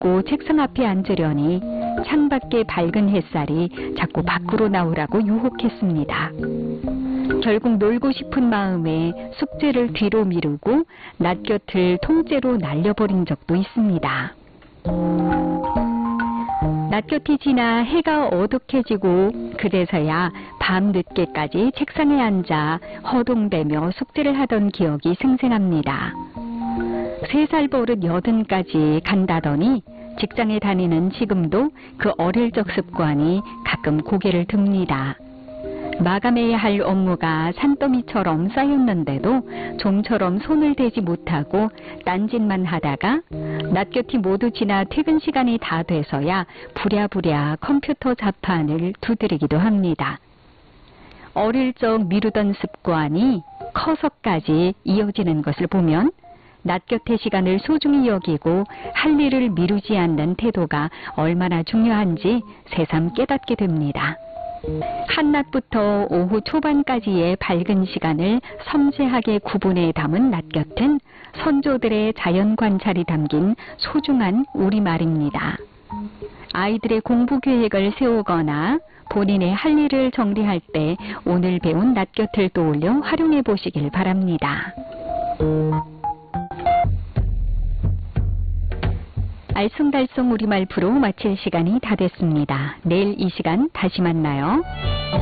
덮고 책상 앞에 앉으려니 창밖에 밝은 햇살이 자꾸 밖으로 나오라고 유혹했습니다. 결국 놀고 싶은 마음에 숙제를 뒤로 미루고 낮 곁을 통째로 날려버린 적도 있습니다. 낮 곁이 지나 해가 어둑해지고 그제서야 밤 늦게까지 책상에 앉아 허둥대며 숙제를 하던 기억이 생생합니다. 3살 버릇 80까지 간다더니 직장에 다니는 지금도 그 어릴 적 습관이 가끔 고개를 듭니다. 마감해야 할 업무가 산더미처럼 쌓였는데도 좀처럼 손을 대지 못하고 딴짓만 하다가 낮 곁이 모두 지나 퇴근 시간이 다 돼서야 부랴부랴 컴퓨터 자판을 두드리기도 합니다. 어릴 적 미루던 습관이 커서까지 이어지는 것을 보면 낮 곁의 시간을 소중히 여기고 할 일을 미루지 않는 태도가 얼마나 중요한지 새삼 깨닫게 됩니다. 한낮부터 오후 초반까지의 밝은 시간을 섬세하게 구분해 담은 낮 곁은 선조들의 자연 관찰이 담긴 소중한 우리말입니다. 아이들의 공부 계획을 세우거나 본인의 할 일을 정리할 때 오늘 배운 낮 곁을 떠올려 활용해 보시길 바랍니다. 알쏭달쏭 우리말 프로 마칠 시간이 다 됐습니다. 내일 이 시간 다시 만나요.